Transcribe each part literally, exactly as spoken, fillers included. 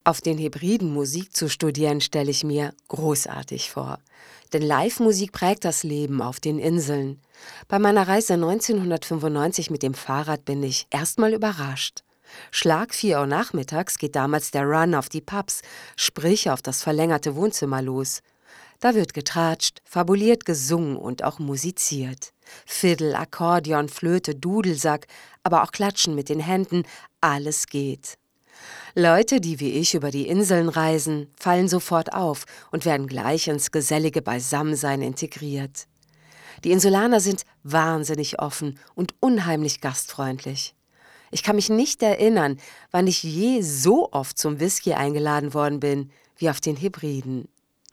Auf den Hebriden Musik zu studieren, stelle ich mir großartig vor. Denn Live-Musik prägt das Leben auf den Inseln. Bei meiner Reise neunzehnhundertfünfundneunzig mit dem Fahrrad bin ich erstmal überrascht. Schlag vier Uhr nachmittags geht damals der Run auf die Pubs, sprich auf das verlängerte Wohnzimmer los. Da wird getratscht, fabuliert, gesungen und auch musiziert. Fiddle, Akkordeon, Flöte, Dudelsack, aber auch Klatschen mit den Händen, alles geht. Leute, die wie ich über die Inseln reisen, fallen sofort auf und werden gleich ins gesellige Beisammensein integriert. Die Insulaner sind wahnsinnig offen und unheimlich gastfreundlich. Ich kann mich nicht erinnern, wann ich je so oft zum Whisky eingeladen worden bin, wie auf den Hebriden.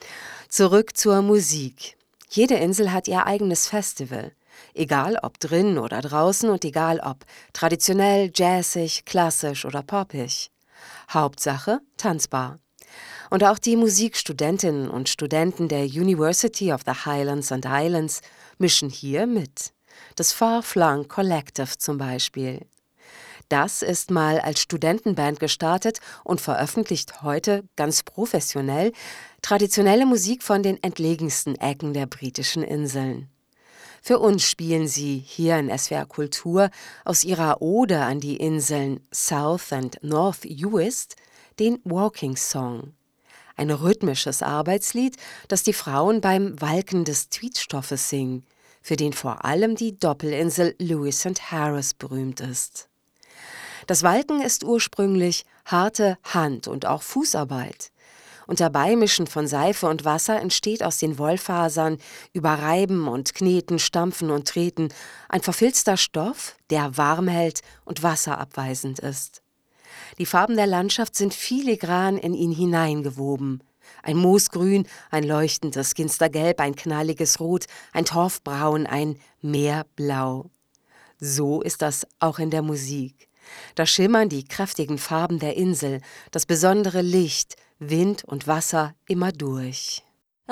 Zurück zur Musik. Jede Insel hat ihr eigenes Festival. Egal ob drin oder draußen und egal ob traditionell, jazzig, klassisch oder poppig. Hauptsache tanzbar. Und auch die Musikstudentinnen und Studenten der University of the Highlands and Islands mischen hier mit. Das Far Flung Collective zum Beispiel. Das ist mal als Studentenband gestartet und veröffentlicht heute ganz professionell traditionelle Musik von den entlegensten Ecken der britischen Inseln. Für uns spielen sie hier in S W R Kultur aus ihrer Ode an die Inseln South and North Uist den Walking Song. Ein rhythmisches Arbeitslied, das die Frauen beim Walken des Tweedstoffes singen, für den vor allem die Doppelinsel Lewis and Harris berühmt ist. Das Walken ist ursprünglich harte Hand- und auch Fußarbeit. Unter Beimischen von Seife und Wasser entsteht aus den Wollfasern, über Reiben und Kneten, Stampfen und Treten ein verfilzter Stoff, der warm hält und wasserabweisend ist. Die Farben der Landschaft sind filigran in ihn hineingewoben. Ein Moosgrün, ein leuchtendes Ginstergelb, ein knalliges Rot, ein Torfbraun, ein Meerblau. So ist das auch in der Musik. Da schimmern die kräftigen Farben der Insel, das besondere Licht, Wind und Wasser immer durch.